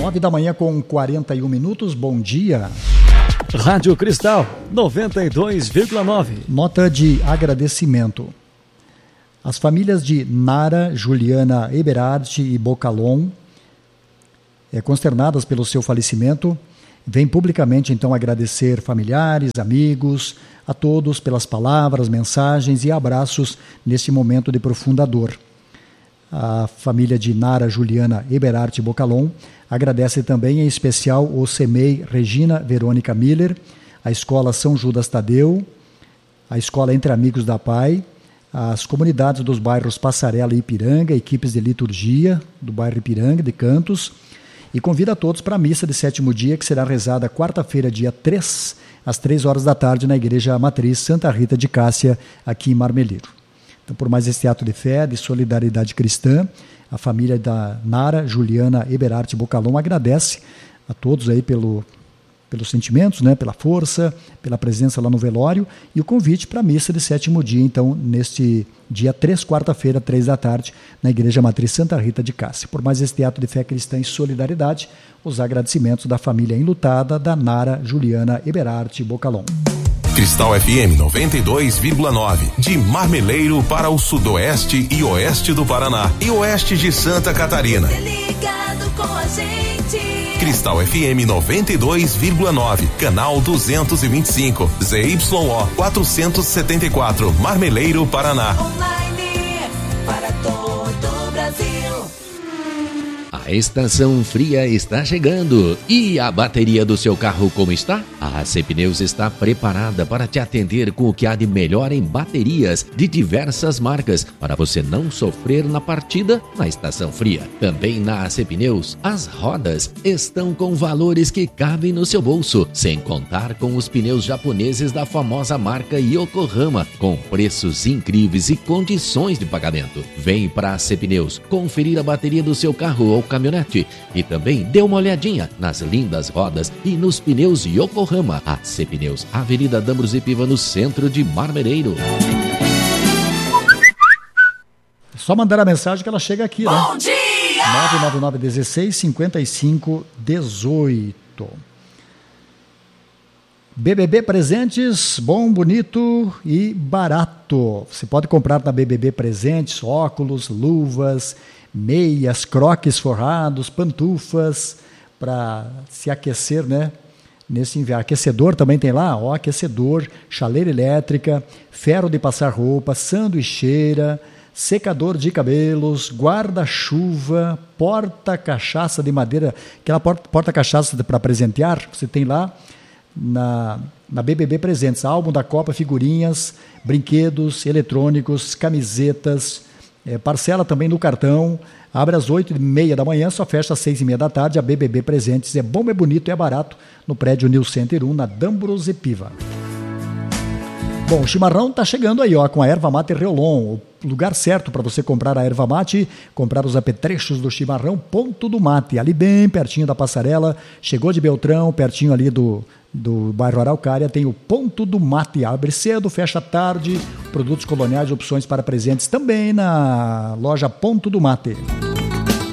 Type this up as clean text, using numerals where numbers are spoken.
9h41, bom dia. Rádio Cristal 92,9. Nota de agradecimento. As famílias de Nara, Juliana Eberhardt e Bocalon, consternadas pelo seu falecimento, vêm publicamente então agradecer familiares, amigos, a todos pelas palavras, mensagens e abraços neste momento de profunda dor. A família de Nara, Juliana Eberhardt e Bocalon agradece também em especial o CEMEI Regina Verônica Miller, a Escola São Judas Tadeu, a Escola Entre Amigos da PAI, as comunidades dos bairros Passarela e Ipiranga, equipes de liturgia do bairro Ipiranga, de Cantos, e convida a todos para a missa de 7º dia, que será rezada quarta-feira, dia 3, às 3 horas da tarde, na Igreja Matriz Santa Rita de Cássia, aqui em Marmeleiro. Então, por mais este ato de fé, de solidariedade cristã, a família da Nara, Juliana Eberhardt e Bocalon agradece a todos aí pelos sentimentos, né, pela força, pela presença lá no velório, e o convite para a missa de 7º dia, então, neste dia 3, quarta-feira, 3 da tarde, na Igreja Matriz Santa Rita de Cássia. Por mais este ato de fé cristã e solidariedade, os agradecimentos da família enlutada da Nara, Juliana Eberhardt e Bocalon. Cristal FM 92,9, de Marmeleiro para o sudoeste e oeste do Paraná e oeste de Santa Catarina. Ligado com a gente. Cristal FM 92,9, canal 225, ZYO 474, Marmeleiro, Paraná. Online para todo o Brasil. A estação fria está chegando. E a bateria do seu carro como está? A AC Pneus está preparada para te atender com o que há de melhor em baterias de diversas marcas, para você não sofrer na partida na estação fria. Também na AC Pneus, as rodas estão com valores que cabem no seu bolso, sem contar com os pneus japoneses da famosa marca Yokohama, com preços incríveis e condições de pagamento. Vem para a AC Pneus conferir a bateria do seu carro ou caminhonete e também dê uma olhadinha nas lindas rodas e nos pneus Yokohama. AC Pneus, Avenida Dambros e Piva, no centro de Marmeleiro. Só mandar a mensagem que ela chega aqui, Bom né? dia! 999165518. BBB Presentes, bom, bonito e barato. Você pode comprar na BBB Presentes óculos, luvas, meias, croques forrados, pantufas para se aquecer, né? Nesse inverno. Aquecedor também tem lá, ó, aquecedor, chaleira elétrica, ferro de passar roupa, sanduicheira, secador de cabelos, guarda-chuva, porta-cachaça de madeira, aquela porta-cachaça para presentear, você tem lá na BBB Presentes, álbum da Copa, figurinhas, brinquedos, eletrônicos, camisetas, parcela também no cartão, abre às 8h30 da manhã, só fecha às 6h30 da tarde, a BBB Presentes é bom, é bonito, é barato, no prédio New Center 1, na Dambros e Piva. Bom, o chimarrão está chegando aí, ó, com a erva mate Reolon, o lugar certo para você comprar a erva mate, comprar os apetrechos do chimarrão, Ponto do Mate, ali bem pertinho da passarela, chegou de Beltrão, pertinho ali do bairro Araucária, tem o Ponto do Mate, abre cedo, fecha tarde, produtos coloniais, opções para presentes também na loja Ponto do Mate.